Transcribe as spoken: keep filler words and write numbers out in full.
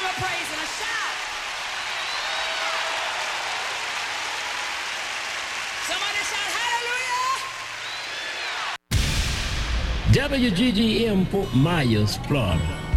of praise and a shout. Somebody shout hallelujah. W G G M Fort Myers, Florida.